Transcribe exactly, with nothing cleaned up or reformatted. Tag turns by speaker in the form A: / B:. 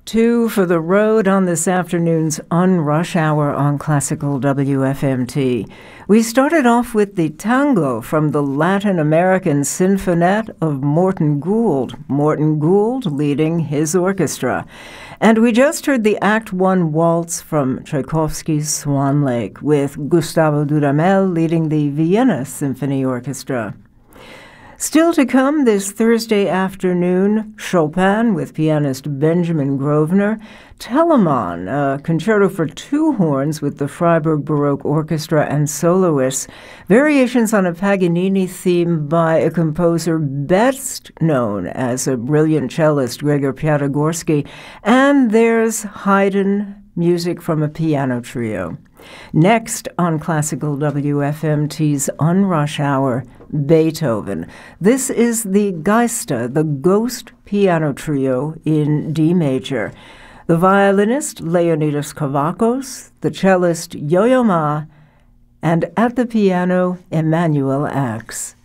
A: Two for the road on this afternoon's Unrush Hour on Classical W F M T. We started off with the tango from the Latin American Sinfonette of Morton Gould, Morton Gould leading his orchestra. And we just heard the Act One waltz from Tchaikovsky's Swan Lake with Gustavo Dudamel leading the Vienna Symphony Orchestra. Still to come this Thursday afternoon, Chopin with pianist Benjamin Grosvenor, Telemann, a concerto for two horns with the Freiburg Baroque Orchestra and soloists, variations on a Paganini theme by a composer best known as a brilliant cellist, Gregor Piatigorsky, and there's Haydn, music from a piano trio. Next on Classical W F M T's Unrush Hour, Beethoven. This is the Geiste, the Ghost Piano Trio in D major. The violinist, Leonidas Kavakos, the cellist, Yo-Yo Ma, and at the piano, Emmanuel Ax.